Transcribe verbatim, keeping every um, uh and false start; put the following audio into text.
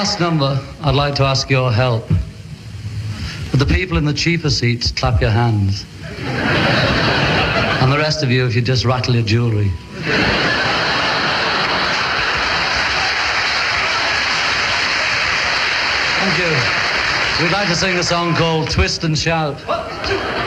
last number, I'd like to ask your help. But the people in the cheaper seats, clap your hands. And the rest of you, if you just rattle your jewellery. Thank you. We'd like to sing a song called Twist and Shout.